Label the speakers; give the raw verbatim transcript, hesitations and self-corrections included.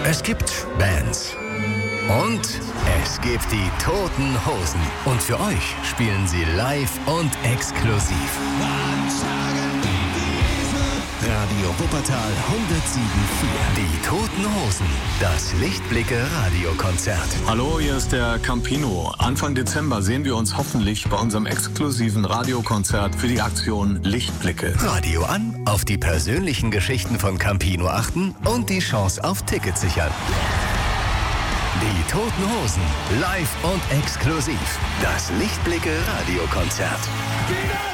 Speaker 1: Es gibt Bands. Und es gibt die Toten Hosen. Und für euch spielen sie live und exklusiv. Radio Wuppertal hundertsieben Komma vier. Die Toten Hosen. Das Lichtblicke-Radiokonzert.
Speaker 2: Hallo, hier ist der Campino. Anfang Dezember sehen wir uns hoffentlich bei unserem exklusiven Radiokonzert für die Aktion Lichtblicke.
Speaker 1: Radio an, auf die persönlichen Geschichten von Campino achten und die Chance auf Tickets sichern. Die Toten Hosen. Live und exklusiv. Das Lichtblicke-Radiokonzert.